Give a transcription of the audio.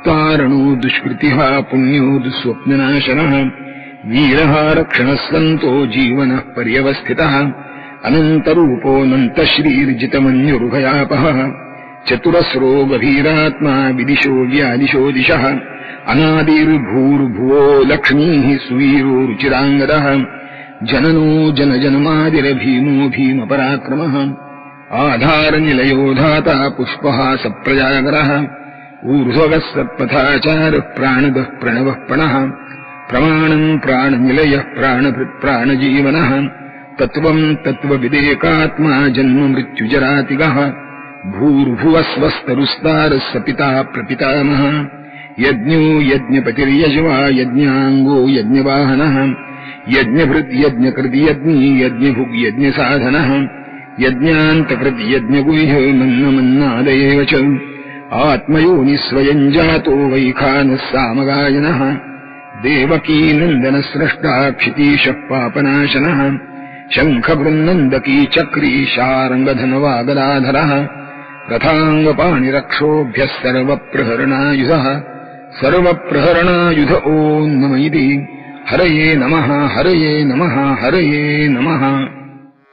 आत्तारणो दुष्कृतिः पुण्यो दुःस्वप्ननाशनः वीरः रक्षणः सन्तो जीवनः पर्यवस्थितः अनन्तरूपोऽनन्तश्रीर्जितमन्युरुभयापहः चतुरस्रो गभीरात्मा विदिशो व्यादिशो दिशः अनादिर्भूर्भुवो लक्ष्मीः सुवीरो रुचिराङ्गदः जननो जनजन्मादिर्भीमो भीमपराक्रमः आधारनिलयो धाता पुष्पः सप्रजागरः ऊर्ध्वगः सत्पथाचारः प्राणदः प्रणवः प्रणः प्रमाणम् प्राणनिलयः प्राणभृत् प्राणजीवनः तत्त्वम् तत्त्वविदेकात्मा जन्म मृत्युजरातिगः भूर्भुवस्वस्तरुस्तारः स पिता प्रपितामहः यज्ञो यज्ञपतिर्यज्वा यज्ञाङ्गो यज्ञवाहनः यज्ञभृद्यज्ञकृद्यज्ञी यज्ञभुग्यज्ञसाधनः यज्ञान्तकृद्यज्ञगुह्यो मन्नमन्नादयेव च आत्मयोनिः स्वयं जातो वैखानः सामगायनः देवकी नन्दनस्रष्टा क्षितीशः पापनाशनः शङ्खबृन्नन्दकी चक्री शार्ङ्गधनवागदाधरः रथाङ्गपाणिरक्षोभ्यः सर्वप्रहरणायुधः सर्वप्रहरणायुध ॐ नम इति हरये नमः हरये नमः हरये नमः।